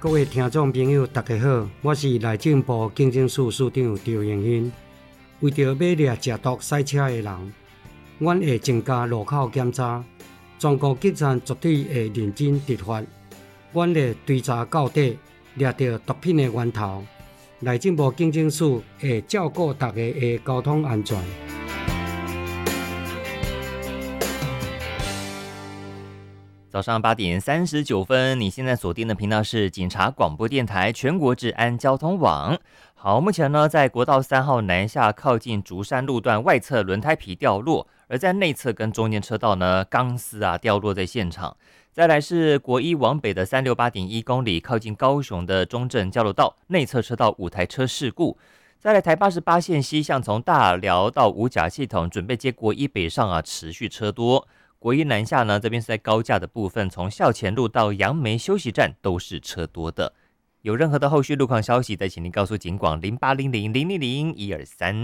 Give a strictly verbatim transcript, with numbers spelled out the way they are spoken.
各位听众朋友，大家好，我是内政部警政署署长赵永兴。为着要掠食毒赛车的人，阮会增加路口检查，全国警察绝对会认真执法。阮会追查到底，掠到毒品的源头。内政部警政署会照顾大家的交通安全。 早上八点三十九分，你现在锁定的频道是警察广播电台全国治安交通网。好，目前呢，在国道三号南下靠近竹山路段外侧轮胎皮掉落，而在内侧跟中间车道呢，钢丝啊掉落在现场。再来是国一往北的三六八点一公里，靠近高雄的中正交流道内侧车道五台车事故。再来台八十八线西向从大寮到五甲系统，准备接国一北上啊，持续车多。国一南下呢，这边是在高架的部分，从校前路到杨梅休息站都是车多的。有任何的后续路况消息，再请您告诉警广零八零零零零零一二三。